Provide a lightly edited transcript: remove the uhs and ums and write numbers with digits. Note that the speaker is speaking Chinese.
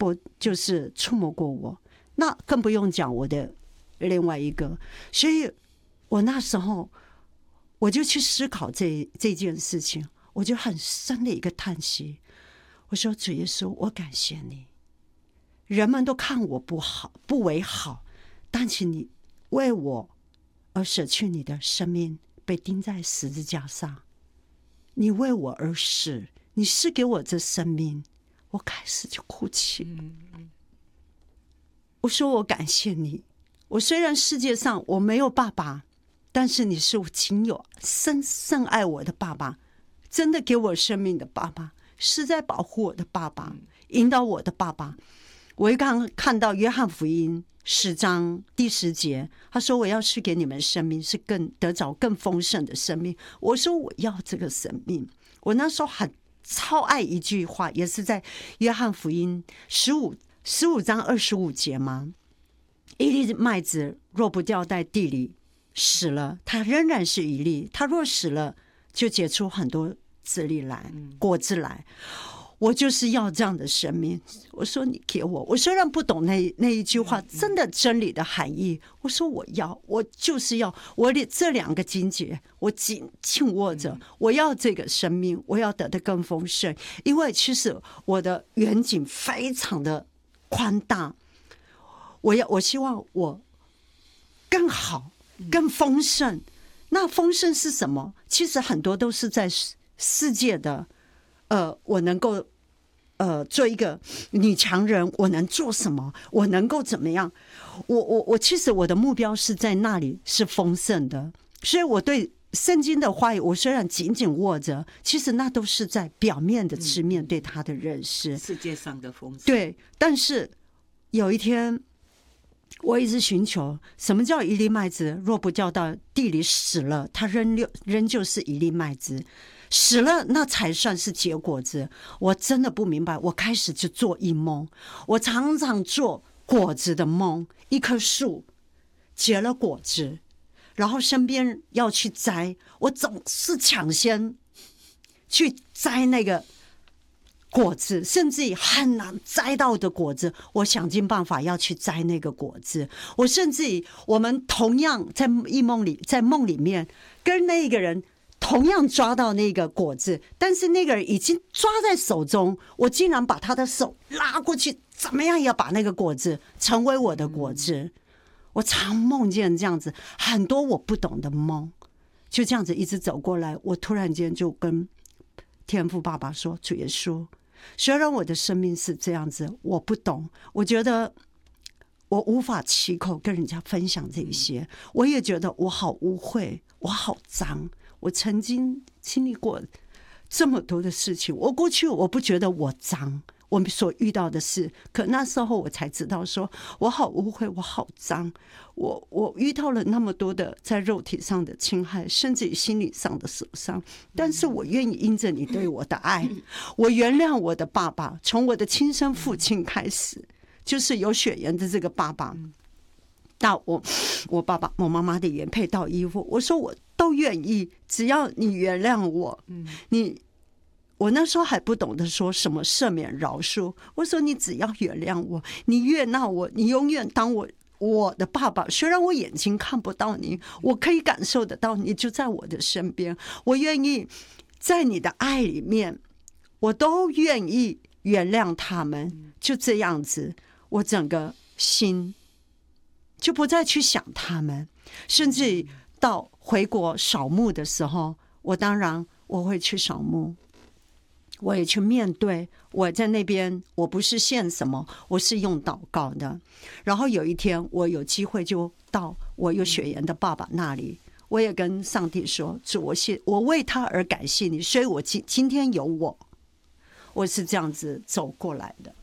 就是触摸过我，那更不用讲我的另外一个。所以我那时候我就去思考这件事情，我就很深的一个叹息。我说主耶稣，我感谢你，人们都看我不好不为好，但是你为我而舍去你的生命，被钉在十字架上，你为我而死，你赐给我这生命。我开始就哭泣，我说我感谢你，我虽然世界上我没有爸爸，但是你是我仅有深爱我的爸爸，真的给我生命的爸爸，是在保护我的爸爸，引导我的爸爸。我一刚看到约翰福音10章第10节，他说我要赐给你们生命，是得着更丰盛的生命。我说我要这个生命。我那时候超爱一句话，也是在约翰福音15章25节嘛，一粒麦子若不掉在地里死了，它仍然是一粒，它若死了就结出很多果子来。我就是要这样的生命。我说你给我，我虽然不懂那一句话真的真理的含义，我说我就是要，我这2个经节我紧握着，我要这个生命，我要得的更丰盛。因为其实我的远景非常的宽大，我希望我更好更丰盛。那丰盛是什么？其实很多都是在世界的我能够做一个女强人，我能做什么？我能够怎么样？我其实我的目标是在那里是丰盛的，所以我对圣经的话语，我虽然紧紧握着，其实那都是在表面的吃面对他的认识， 世界上的丰盛。 对，但是有一天，我一直寻求什么叫一粒麦子，若不掉到地里死了，它仍旧是一粒麦子。死了那才算是结果子。我真的不明白，我开始就做一梦，我常常做果子的梦，一棵树结了果子，然后身边要去摘，我总是抢先去摘那个果子，甚至于很难摘到的果子，我想尽办法要去摘那个果子。我甚至于我们同样在梦里面跟那个人同样抓到那个果子，但是那个人已经抓在手中，我竟然把他的手拉过去，怎么样也要把那个果子成为我的果子。我常梦见这样子很多我不懂的梦，就这样子一直走过来。我突然间就跟天父爸爸说，主耶稣，虽然我的生命是这样子，我不懂，我觉得我无法启口跟人家分享这些，我也觉得我好污秽，我好脏，我曾经经历过这么多的事情，我过去我不觉得我脏，我们所遇到的事，可那时候我才知道说我好污秽，我好脏，我遇到了那么多的在肉体上的侵害，甚至于心理上的受伤，但是我愿意因着你对我的爱，我原谅我的爸爸，从我的亲生父亲开始，就是有血缘的这个爸爸，到我爸爸我妈妈的原配到姨父，我说我都愿意，只要你原谅我，我那时候还不懂得说什么赦免饶恕，我说你只要原谅我，你悦纳我，你永远当我的爸爸，虽然我眼睛看不到你，我可以感受得到你就在我的身边，我愿意在你的爱里面，我都愿意原谅他们。就这样子，我整个心就不再去想他们，甚至到回国扫墓的时候，当然我会去扫墓，我也去面对，我在那边我不是献什么，我是用祷告的。然后有一天我有机会就到我有血缘的爸爸那里，我也跟上帝说，主，我为他而感谢你，所以我今天有我是这样子走过来的。